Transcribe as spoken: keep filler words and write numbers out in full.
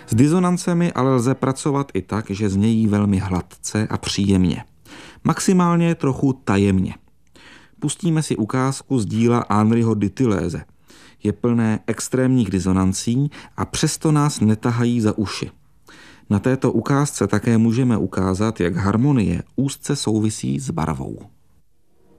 S disonancemi ale lze pracovat i tak, že znějí velmi hladce a příjemně. Maximálně trochu tajemně. Pustíme si ukázku z díla Henriho Dutilleuze. Je plné extrémních disonancí a přesto nás netahají za uši. Na této ukázce také můžeme ukázat, jak harmonie úzce souvisí s barvou.